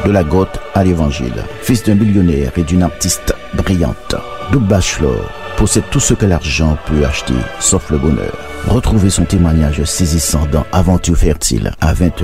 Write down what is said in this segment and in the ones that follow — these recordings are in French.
de la grotte à l'évangile. Fils d'un millionnaire et d'une artiste brillante, double bachelor, possède tout ce que l'argent peut acheter, sauf le bonheur. Retrouvez son témoignage saisissant dans Aventure fertile à 20h.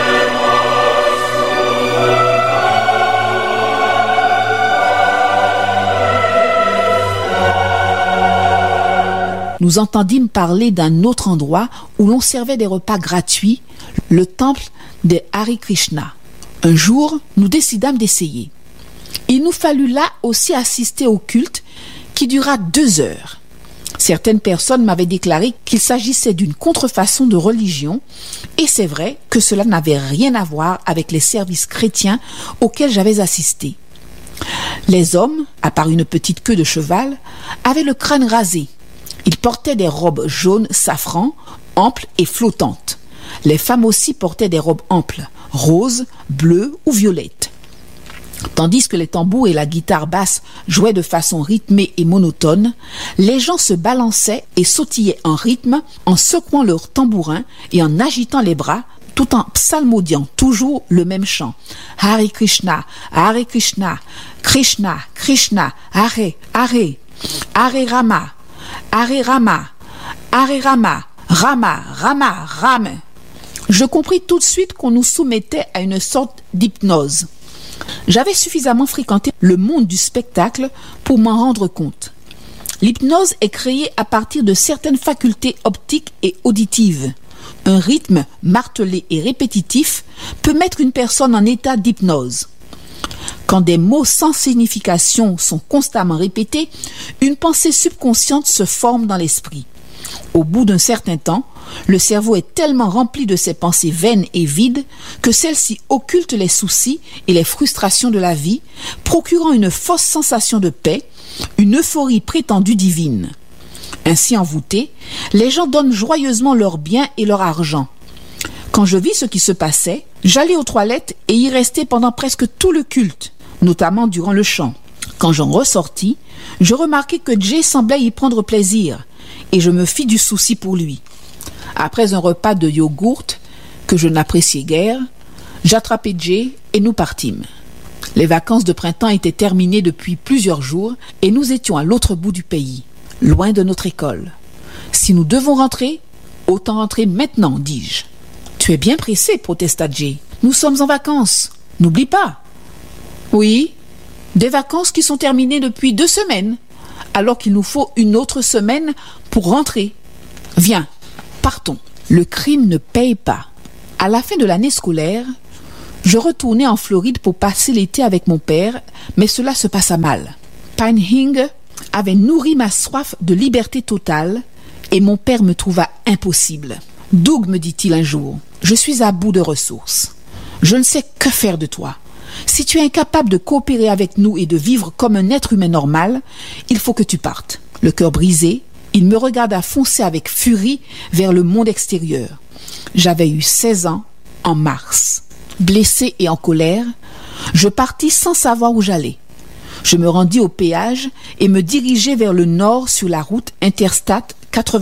Nous entendîmes parler d'un autre endroit où l'on servait des repas gratuits, le temple des Hare Krishna. Un jour, nous décidâmes d'essayer. Il nous fallut là aussi assister au culte qui dura 2 heures. Certaines personnes m'avaient déclaré qu'il s'agissait d'une contrefaçon de religion, et c'est vrai que cela n'avait rien à voir avec les services chrétiens auxquels j'avais assisté. Les hommes, à part une petite queue de cheval, avaient le crâne rasé. Ils portaient des robes jaunes safran, amples et flottantes. Les femmes aussi portaient des robes amples, roses, bleues ou violettes. Tandis que les tambours et la guitare basse jouaient de façon rythmée et monotone, les gens se balançaient et sautillaient en rythme en secouant leurs tambourins et en agitant les bras tout en psalmodiant toujours le même chant. Hare Krishna, Krishna, Krishna, Hare, Hare, Hare Rama, Hare Rama, Hare Rama, Rama, Rama, Rama. Je compris tout de suite qu'on nous soumettait à une sorte d'hypnose. J'avais suffisamment fréquenté le monde du spectacle pour m'en rendre compte. L'hypnose est créée à partir de certaines facultés optiques et auditives. Un rythme martelé et répétitif peut mettre une personne en état d'hypnose. Quand des mots sans signification sont constamment répétés, une pensée subconsciente se forme dans l'esprit. Au bout d'un certain temps, le cerveau est tellement rempli de ces pensées vaines et vides que celles-ci occultent les soucis et les frustrations de la vie, procurant une fausse sensation de paix, une euphorie prétendue divine. Ainsi envoûtés, les gens donnent joyeusement leurs biens et leur argent. Quand je vis ce qui se passait, j'allais aux toilettes et y restais pendant presque tout le culte, notamment durant le chant. Quand j'en ressortis, je remarquai que Jay semblait y prendre plaisir et je me fis du souci pour lui. Après un repas de yogourt que je n'appréciais guère, j'attrapai Jay et nous partîmes. Les vacances de printemps étaient terminées depuis plusieurs jours et nous étions à l'autre bout du pays, loin de notre école. Si nous devons rentrer, autant rentrer maintenant, dis-je. Tu es bien pressé, protesta Jay. Nous sommes en vacances, n'oublie pas. Oui, des vacances qui sont terminées depuis 2 semaines, alors qu'il nous faut une autre semaine pour rentrer. Viens, partons. Le crime ne paye pas. À la fin de l'année scolaire, je retournai en Floride pour passer l'été avec mon père, mais cela se passa mal. Pinehing avait nourri ma soif de liberté totale et mon père me trouva impossible. Doug, me dit-il un jour, je suis à bout de ressources. Je ne sais que faire de toi. Si tu es incapable de coopérer avec nous et de vivre comme un être humain normal, il faut que tu partes. Le cœur brisé, il me regarda foncer avec furie vers le monde extérieur. J'avais eu 16 ans en mars. Blessé et en colère, je partis sans savoir où j'allais. Je me rendis au péage et me dirigeai vers le nord sur la route Interstate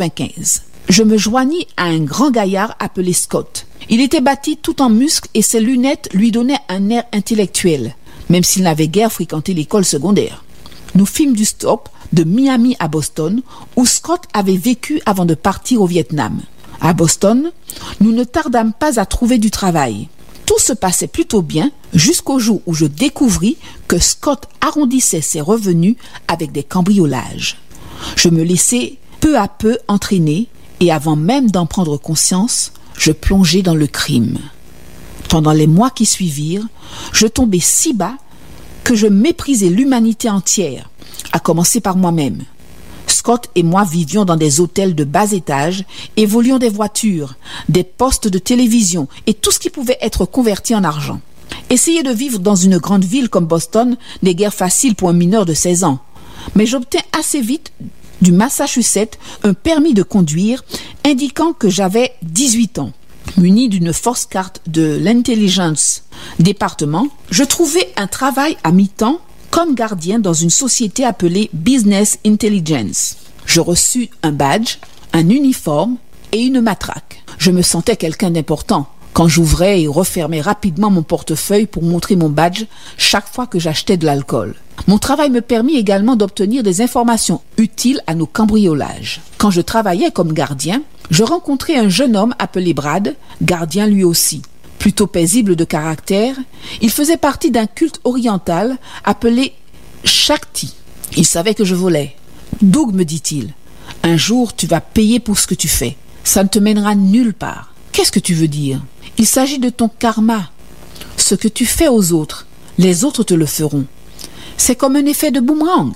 95. Je me joignis à un grand gaillard appelé Scott. Il était bâti tout en muscles et ses lunettes lui donnaient un air intellectuel, même s'il n'avait guère fréquenté l'école secondaire. Nous fîmes du stop de Miami à Boston, où Scott avait vécu avant de partir au Vietnam. À Boston, nous ne tardâmes pas à trouver du travail. Tout se passait plutôt bien jusqu'au jour où je découvris que Scott arrondissait ses revenus avec des cambriolages. Je me laissai peu à peu entraîner et avant même d'en prendre conscience, je plongeai dans le crime. Pendant les mois qui suivirent, je tombai si bas que je méprisais l'humanité entière, à commencer par moi-même. Scott et moi vivions dans des hôtels de bas étage et volions des voitures, des postes de télévision et tout ce qui pouvait être converti en argent. Essayer de vivre dans une grande ville comme Boston n'est guère facile pour un mineur de 16 ans, mais j'obtins assez vite du Massachusetts un permis de conduire indiquant que j'avais 18 ans. Muni d'une fausse carte de l'intelligence département, je trouvai un travail à mi-temps comme gardien dans une société appelée Business Intelligence. Je reçus un badge, un uniforme et une matraque. Je me sentais quelqu'un d'important, quand j'ouvrais et refermais rapidement mon portefeuille pour montrer mon badge chaque fois que j'achetais de l'alcool. Mon travail me permit également d'obtenir des informations utiles à nos cambriolages. Quand je travaillais comme gardien, je rencontrais un jeune homme appelé Brad, gardien lui aussi. Plutôt paisible de caractère, il faisait partie d'un culte oriental appelé Shakti. Il savait que je volais. « Doug, me dit-il, un jour tu vas payer pour ce que tu fais. Ça ne te mènera nulle part. » Qu'est-ce que tu veux dire ? Il s'agit de ton karma. Ce que tu fais aux autres, les autres te le feront. C'est comme un effet de boomerang.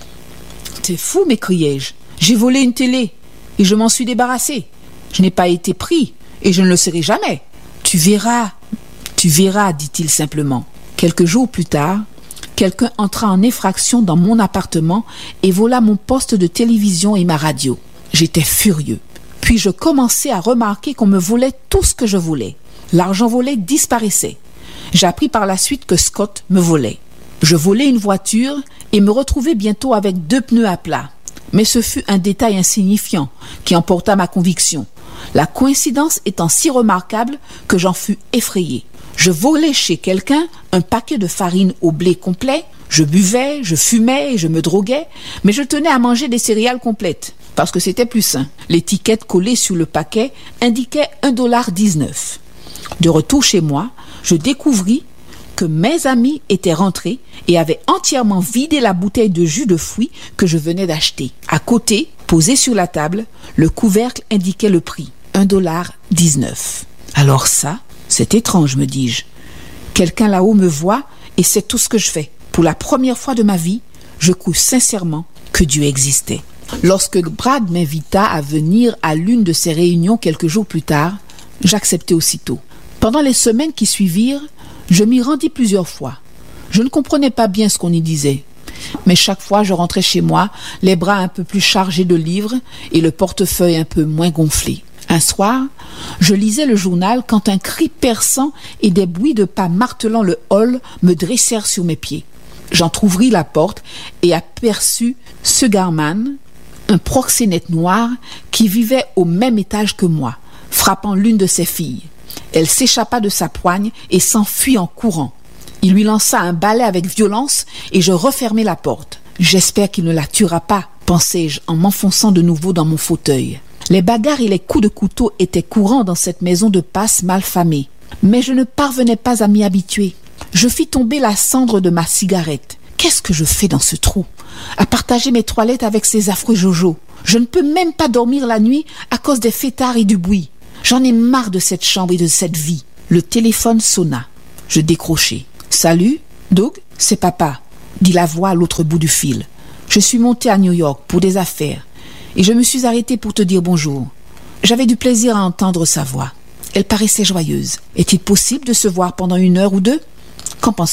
T'es fou, m'écriai-je. J'ai volé une télé et je m'en suis débarrassé. Je n'ai pas été pris et je ne le serai jamais. Tu verras, dit-il simplement. Quelques jours plus tard, quelqu'un entra en effraction dans mon appartement et vola mon poste de télévision et ma radio. J'étais furieux. Puis je commençai à remarquer qu'on me volait tout ce que je voulais. L'argent volé disparaissait. J'appris par la suite que Scott me volait. Je volai une voiture et me retrouvai bientôt avec 2 pneus à plat. Mais ce fut un détail insignifiant qui emporta ma conviction. La coïncidence étant si remarquable que j'en fus effrayé. Je volai chez quelqu'un un paquet de farine au blé complet. Je buvais, je fumais et je me droguais, mais je tenais à manger des céréales complètes. Parce que c'était plus sain. L'étiquette collée sur le paquet indiquait $1,19. De retour chez moi, je découvris que mes amis étaient rentrés et avaient entièrement vidé la bouteille de jus de fruits que je venais d'acheter. À côté, posé sur la table, le couvercle indiquait le prix, $1,19. Alors ça, c'est étrange, me dis-je. Quelqu'un là-haut me voit et sait tout ce que je fais. Pour la première fois de ma vie, je crus sincèrement que Dieu existait. Lorsque Brad m'invita à venir à l'une de ses réunions quelques jours plus tard, j'acceptai aussitôt. Pendant les semaines qui suivirent, je m'y rendis plusieurs fois. Je ne comprenais pas bien ce qu'on y disait. Mais chaque fois, je rentrais chez moi, les bras un peu plus chargés de livres et le portefeuille un peu moins gonflé. Un soir, je lisais le journal quand un cri perçant et des bruits de pas martelant le hall me dressèrent sur mes pieds. J'entr'ouvris la porte et aperçus Sugarman, un proxénète noir qui vivait au même étage que moi, frappant l'une de ses filles. Elle s'échappa de sa poigne et s'enfuit en courant. Il lui lança un balai avec violence et je refermai la porte. J'espère qu'il ne la tuera pas, pensai-je en m'enfonçant de nouveau dans mon fauteuil. Les bagarres et les coups de couteau étaient courants dans cette maison de passe mal famée. Mais je ne parvenais pas à m'y habituer. Je fis tomber la cendre de ma cigarette. Qu'est-ce que je fais dans ce trou ? À partager mes toilettes avec ces affreux Jojo. Je ne peux même pas dormir la nuit à cause des fêtards et du bruit. J'en ai marre de cette chambre et de cette vie. Le téléphone sonna. Je décrochai. « Salut, Doug, c'est papa », dit la voix à l'autre bout du fil. « Je suis monté à New York pour des affaires et je me suis arrêté pour te dire bonjour. J'avais du plaisir à entendre sa voix. Elle paraissait joyeuse. Est-il possible de se voir pendant 1 heure ou 2 ? Qu'en penses-tu ? »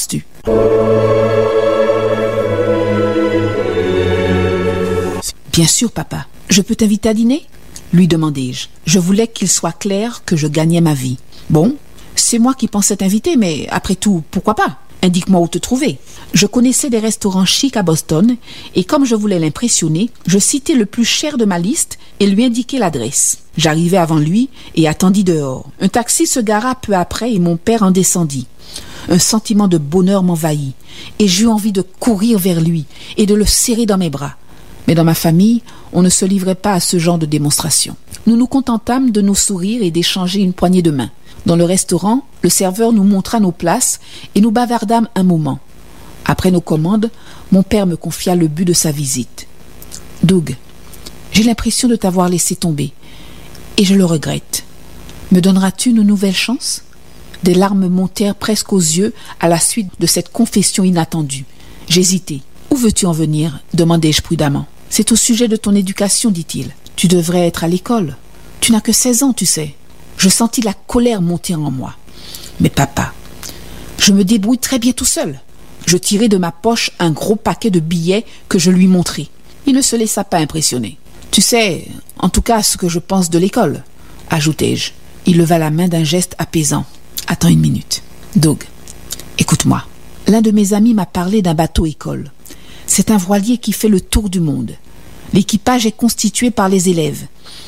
« Bien sûr, papa. Je peux t'inviter à dîner ? » lui demandai-je. Je voulais qu'il soit clair que je gagnais ma vie. « Bon, c'est moi qui pensais t'inviter, mais après tout, pourquoi pas ? Indique-moi où te trouver. » Je connaissais des restaurants chics à Boston et comme je voulais l'impressionner, je citai le plus cher de ma liste et lui indiquai l'adresse. J'arrivai avant lui et attendis dehors. Un taxi se gara peu après et mon père en descendit. Un sentiment de bonheur m'envahit et j'eus envie de courir vers lui et de le serrer dans mes bras. Mais dans ma famille, on ne se livrait pas à ce genre de démonstration. Nous nous contentâmes de nos sourires et d'échanger une poignée de main. Dans le restaurant, le serveur nous montra nos places et nous bavardâmes un moment. Après nos commandes, mon père me confia le but de sa visite. « Doug, j'ai l'impression de t'avoir laissé tomber et je le regrette. Me donneras-tu une nouvelle chance ?» Des larmes montèrent presque aux yeux à la suite de cette confession inattendue. J'hésitai. « Où veux-tu en venir ?» demandai-je prudemment. « C'est au sujet de ton éducation, dit-il. Tu devrais être à l'école. Tu n'as que 16 ans, tu sais. » Je sentis la colère monter en moi. « Mais papa, je me débrouille très bien tout seul. » Je tirai de ma poche un gros paquet de billets que je lui montrai. Il ne se laissa pas impressionner. « Tu sais, en tout cas, ce que je pense de l'école, » ajoutai-je. Il leva la main d'un geste apaisant. « Attends 1 minute. Doug, écoute-moi. L'un de mes amis m'a parlé d'un bateau-école. C'est un voilier qui fait le tour du monde. L'équipage est constitué par les élèves.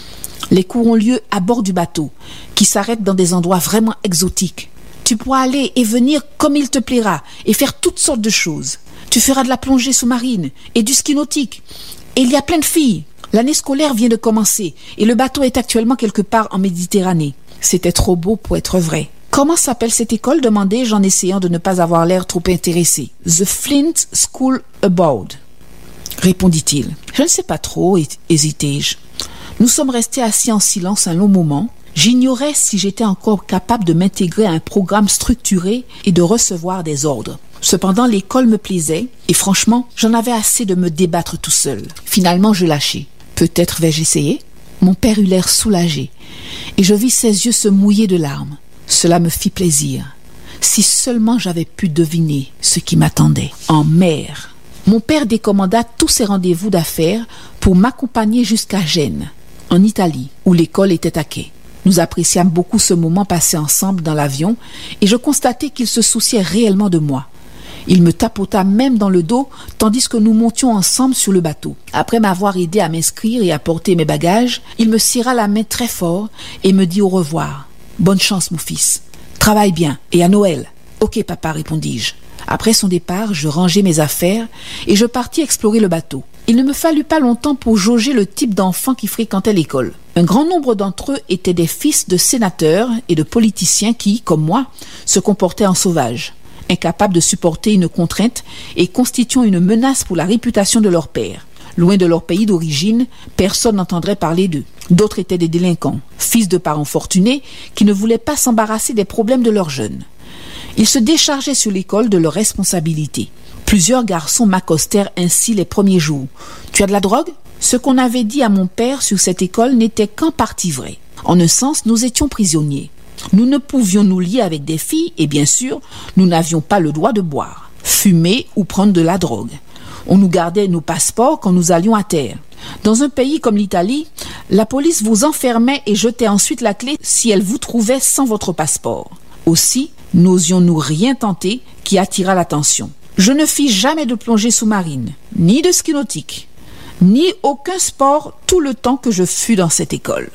Les cours ont lieu à bord du bateau, qui s'arrête dans des endroits vraiment exotiques. Tu pourras aller et venir comme il te plaira et faire toutes sortes de choses. Tu feras de la plongée sous-marine et du ski nautique. Et il y a plein de filles. L'année scolaire vient de commencer et le bateau est actuellement quelque part en Méditerranée. C'était trop beau pour être vrai. Comment s'appelle cette école? Demandai-je en essayant de ne pas avoir l'air trop intéressé. The Flint School Aboard, répondit-il. Je ne sais pas trop, hésitai-je. Nous sommes restés assis en silence un long moment. J'ignorais si j'étais encore capable de m'intégrer à un programme structuré et de recevoir des ordres. Cependant, l'école me plaisait et franchement, j'en avais assez de me débattre tout seul. Finalement, je lâchai. Peut-être vais-je essayer? Mon père eut l'air soulagé et je vis ses yeux se mouiller de larmes. Cela me fit plaisir. Si seulement j'avais pu deviner ce qui m'attendait en mer. Mon père décommanda tous ses rendez-vous d'affaires pour m'accompagner jusqu'à Gênes, en Italie, où l'école était à quai. Nous appréciâmes beaucoup ce moment passé ensemble dans l'avion et je constatai qu'il se souciait réellement de moi. Il me tapota même dans le dos tandis que nous montions ensemble sur le bateau. Après m'avoir aidé à m'inscrire et à porter mes bagages, il me serra la main très fort et me dit au revoir. Bonne chance, mon fils. Travaille bien et à Noël. Ok, papa, répondis-je. Après son départ, je rangeai mes affaires et je partis explorer le bateau. Il ne me fallut pas longtemps pour jauger le type d'enfants qui fréquentaient l'école. Un grand nombre d'entre eux étaient des fils de sénateurs et de politiciens qui, comme moi, se comportaient en sauvages, incapables de supporter une contrainte et constituant une menace pour la réputation de leur père. Loin de leur pays d'origine, personne n'entendrait parler d'eux. D'autres étaient des délinquants, fils de parents fortunés qui ne voulaient pas s'embarrasser des problèmes de leurs jeunes. Ils se déchargeaient sur l'école de leurs responsabilités. Plusieurs garçons m'accostèrent ainsi les premiers jours. « Tu as de la drogue ?» Ce qu'on avait dit à mon père sur cette école n'était qu'en partie vrai. En un sens, nous étions prisonniers. Nous ne pouvions nous lier avec des filles et bien sûr, nous n'avions pas le droit de boire, fumer ou prendre de la drogue. On nous gardait nos passeports quand nous allions à terre. Dans un pays comme l'Italie, la police vous enfermait et jetait ensuite la clé si elle vous trouvait sans votre passeport. Aussi, n'osions-nous rien tenter qui attira l'attention. Je ne fis jamais de plongée sous-marine, ni de ski nautique, ni aucun sport tout le temps que je fus dans cette école.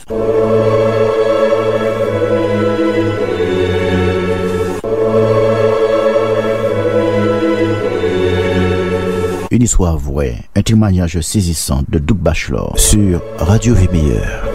Une histoire vraie, un témoignage saisissant de Doug Bachelor sur Radio Vie Meilleure.